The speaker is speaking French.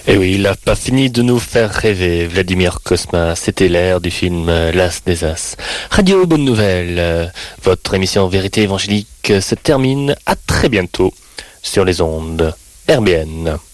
Et oui, il n'a pas fini de nous faire rêver, Vladimir Cosma. C'était l'air du film L'As des As. Radio Bonne Nouvelle, votre émission Vérité évangélique se termine. À très bientôt sur les ondes RBN.